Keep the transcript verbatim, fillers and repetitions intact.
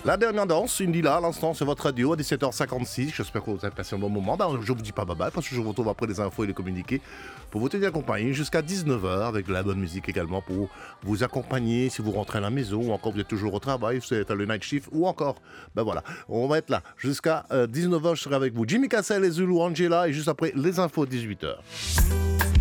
La dernière danse, Indila, à l'instant, c'est votre radio à dix-sept heures cinquante-six. J'espère que vous avez passé un bon moment. Ben, je ne vous dis pas bye bye parce que je vous retrouve après les infos et les communiqués pour vous tenir compagnie jusqu'à dix-neuf heures avec de la bonne musique également pour vous accompagner si vous rentrez à la maison ou encore vous êtes toujours au travail, c'est le night shift ou encore, ben voilà, on va être là jusqu'à euh, dix-neuf heures. Je serai avec vous. Jimmy Cassell et Zulu Angela et juste après les infos dix-huit heures.